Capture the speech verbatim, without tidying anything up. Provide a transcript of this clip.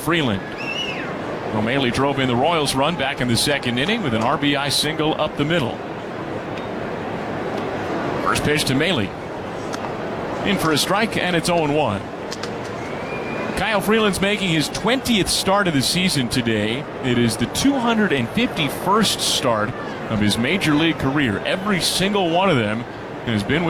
Freeland. O'Malley drove in the Royals run back in the second inning with an R B I single up the middle. First pitch to Maile. In for a strike, and it's oh one. Kyle Freeland's making his twentieth start of the season today. It is the two hundred fifty-first start of his major league career. Every single one of them has been with